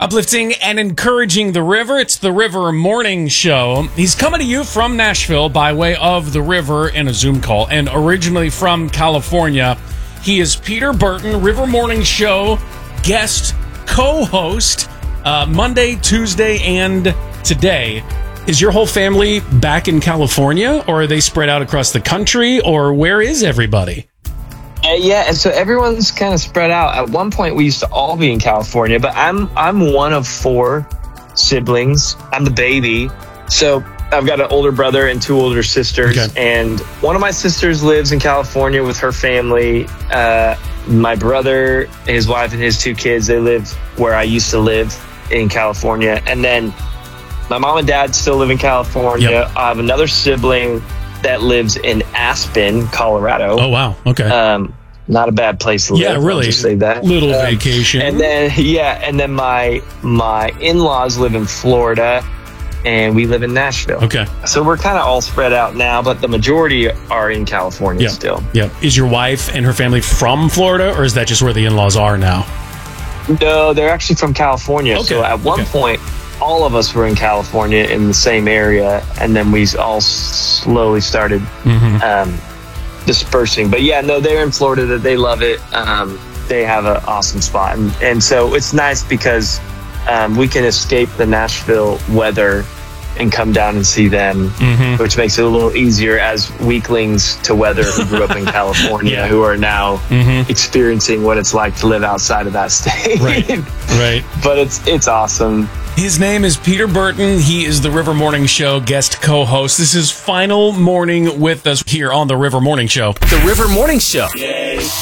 Uplifting and encouraging the river. It's the River Morning Show. He's coming to you from Nashville by way of the river in a Zoom call, and originally from California. He is Peter Burton, River Morning Show guest co-host Monday, Tuesday, and today. Is your whole family back in California, or are they spread out across the country, or where is everybody? Yeah, and so everyone's kind of spread out. At one point, we used to all be in California, but I'm one of 4 siblings. I'm the baby, so I've got an older brother and 2 older sisters. Okay. And one of my sisters lives in California with her family. My brother, his wife, and his 2 kids, they live where I used to live in California. And then my mom and dad still live in California. Yep. I have another sibling that lives in Aspen, Colorado. Oh, wow. Okay. Not a bad place to live. Yeah, really. I'll just say that. Little vacation. And then my in-laws live in Florida, and we live in Nashville. Okay. So we're kind of all spread out now, but the majority are in California still. Yeah. Is your wife and her family from Florida, or is that just where the in-laws are now? No, they're actually from California. Okay. So at one point, all of us were in California in the same area, and then we all slowly started dispersing. But yeah, no, they're in Florida. They love it. They have an awesome spot. And so it's nice because we can escape the Nashville weather and come down and see them, which makes it a little easier as weaklings to weather who grew up in California, who are now experiencing what it's like to live outside of that state. Right. But it's awesome. His name is Peter Burton. He is the River Morning Show guest co-host. This is final morning with us here on the River Morning Show. The River Morning Show. Yeah.